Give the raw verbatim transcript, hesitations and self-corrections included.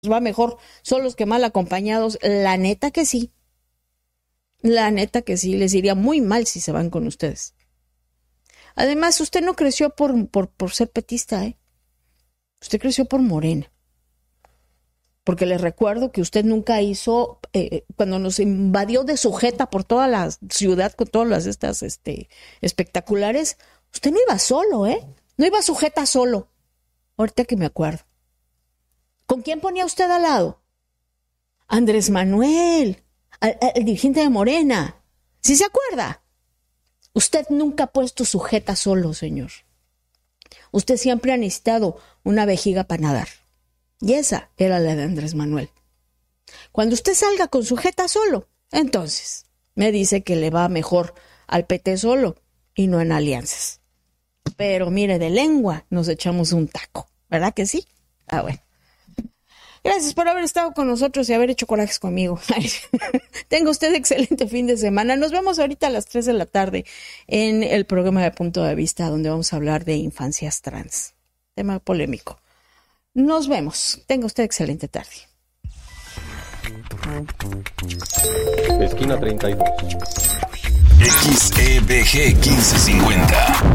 va mejor solos que mal acompañados. La neta que sí. La neta que sí, les iría muy mal si se van con ustedes. Además, usted no creció por, por, por ser petista, ¿eh? Usted creció por Morena. Porque les recuerdo que usted nunca hizo, eh, cuando nos invadió de sujeta por toda la ciudad con todas las estas este, espectaculares, usted no iba solo, ¿eh? No iba sujeta solo. Ahorita que me acuerdo. ¿Con quién ponía usted al lado? Andrés Manuel, al, al dirigente de Morena. ¿Sí se acuerda? Usted nunca ha puesto sujeta solo, señor. Usted siempre ha necesitado una vejiga para nadar. Y esa era la de Andrés Manuel. Cuando usted salga con sujeta solo, entonces me dice que le va mejor al P T solo y no en alianzas. Pero mire, de lengua nos echamos un taco, ¿verdad que sí? Ah, bueno. Gracias por haber estado con nosotros y haber hecho corajes conmigo. Tenga usted excelente fin de semana. Nos vemos ahorita a las tres de la tarde en el programa de Punto de Vista, donde vamos a hablar de infancias trans. Tema polémico. Nos vemos. Tenga usted excelente tarde. Esquina treinta y dos. X E B G quince cincuenta.